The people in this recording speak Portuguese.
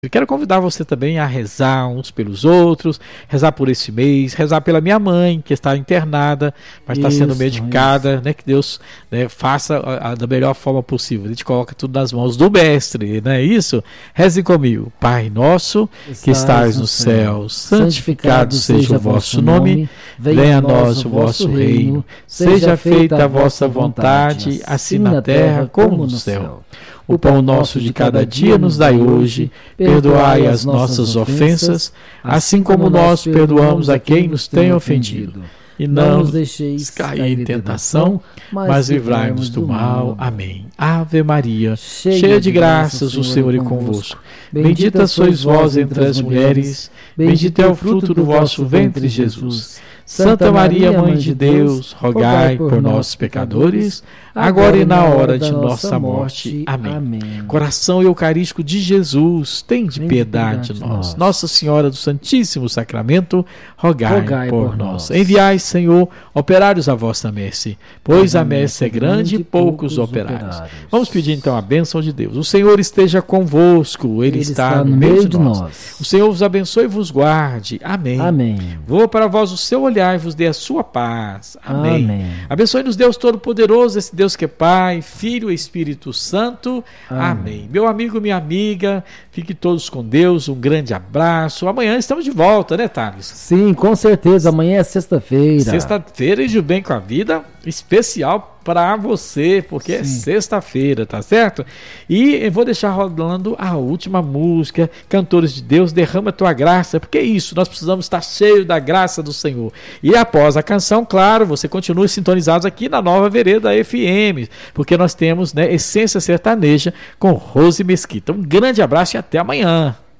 Eu quero convidar você também a rezar uns pelos outros, rezar por esse mês, rezar pela minha mãe, que está internada, mas está sendo medicada, né? Que Deus, né, faça da melhor forma possível. A gente coloca tudo nas mãos do Mestre, não é isso? Reze comigo. Pai nosso, que estais no céu, santificado seja o vosso nome, venha a nós o vosso reino, seja feita a vossa vontade, assim na terra como no céu. O pão nosso de cada dia nos dai hoje, perdoai as nossas ofensas, assim como nós perdoamos a quem nos tem ofendido. E não nos deixeis cair em tentação, mas livrai-nos do mal. Amém. Ave Maria, cheia de graças, o Senhor é convosco. Bendita sois vós entre as mulheres, bendito é o fruto do vosso ventre, Jesus. Santa Maria, Mãe de Deus, rogai por nós, pecadores, agora e na hora de nossa morte. Amém. Coração eucarístico de Jesus, tende piedade de nós. Nossa Senhora do Santíssimo Sacramento, rogai por nós. Enviai, Senhor, operários à vossa messe, pois a messe é grande e poucos operários. Vamos pedir então a bênção de Deus. O Senhor esteja convosco, Ele está no meio de nós. O Senhor vos abençoe e vos guarde. Amém. Vou para vós o seu olhar e vos dê a sua paz. Amém. Abençoe-nos Deus Todo-Poderoso, esse Deus que é Pai, Filho e Espírito Santo. Amém. Meu amigo, minha amiga, fiquem todos com Deus, um grande abraço. Amanhã estamos de volta, né, Thales? Sim, com certeza, amanhã é sexta-feira. Sexta-feira e de bem com a vida, especial para você, porque é sexta-feira, tá certo? E eu vou deixar rolando a última música, Cantores de Deus, derrama a tua graça, porque é isso, nós precisamos estar cheios da graça do Senhor. E após a canção, claro, você continua sintonizado aqui na Nova Vereda FM, porque nós temos, né, Essência Sertaneja com Rose Mesquita. Um grande abraço e até amanhã.